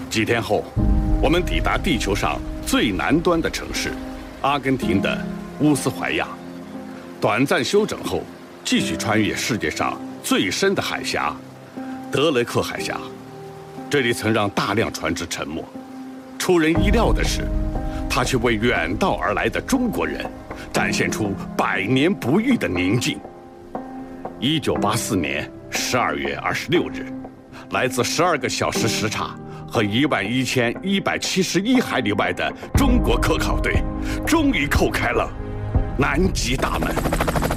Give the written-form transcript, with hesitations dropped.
几天后，我们抵达地球上最南端的城市——阿根廷的乌斯怀亚。短暂休整后，继续穿越世界上最深的海峡——德雷克海峡。这里曾让大量船只沉没。出人意料的是，它却为远道而来的中国人展现出百年不遇的宁静。1984年12月26日，来自12个小时时差和11171海里外的中国科考队，终于叩开了南极大门。